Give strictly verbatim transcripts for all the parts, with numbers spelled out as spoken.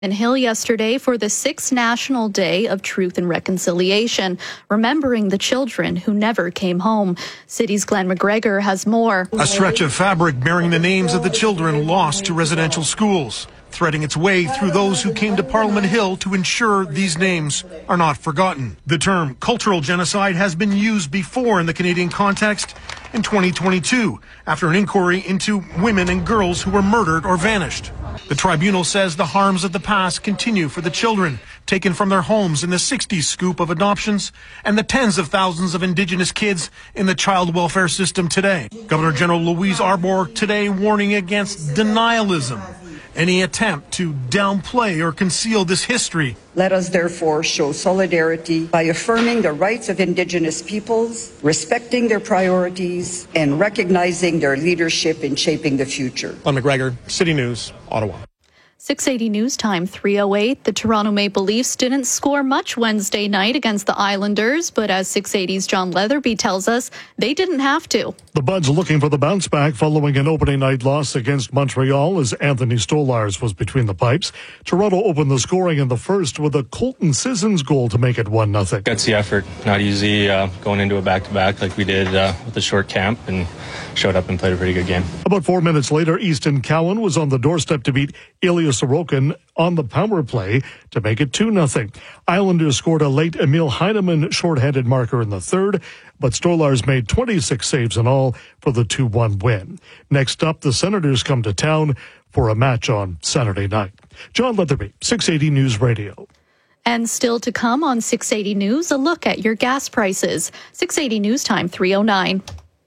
In Hill yesterday for the sixth National Day of Truth and Reconciliation, remembering the children who never came home. City's Glenn McGregor has more. A stretch of fabric bearing the names of the children lost to residential schools, threading its way through those who came to Parliament Hill to ensure these names are not forgotten. The term cultural genocide has been used before in the Canadian context in twenty twenty-two, after an inquiry into women and girls who were murdered or vanished. The tribunal says the harms of the past continue for the children taken from their homes in the sixties scoop of adoptions and the tens of thousands of Indigenous kids in the child welfare system today. Governor General Louise Arbour today warning against denialism, any attempt to downplay or conceal this history. Let us therefore show solidarity by affirming the rights of Indigenous peoples, respecting their priorities, and recognizing their leadership in shaping the future. Glenn McGregor, City News, Ottawa. six eighty News Time, three oh eight. The Toronto Maple Leafs didn't score much Wednesday night against the Islanders, but as six eighty's John Leatherby tells us, they didn't have to. The Buds looking for the bounce back following an opening night loss against Montreal as Anthony Stolarz was between the pipes. Toronto opened the scoring in the first with a Colton Sissons goal to make it one nothing. That's the effort. Not easy uh, going into a back-to-back like we did uh, with the short camp, and showed up and played a pretty good game. About four minutes later, Easton Cowan was on the doorstep to beat Ilya Sorokin on the power play to make it two nothing. Islanders scored a late Emil Heinemann shorthanded marker in the third, but Stolarz made twenty-six saves in all for the two one win. Next up, the Senators come to town for a match on Saturday night. John Leatherby, six eighty News Radio. And still to come on six eighty News, a look at your gas prices. six eighty News Time, three oh nine.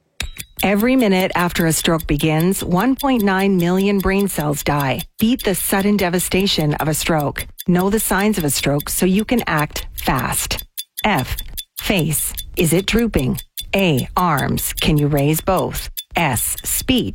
Every minute after a stroke begins, one point nine million brain cells die. Beat the sudden devastation of a stroke. Know the signs of a stroke so you can act fast. F. Face. Is it drooping? A. Arms. Can you raise both? S. Speech.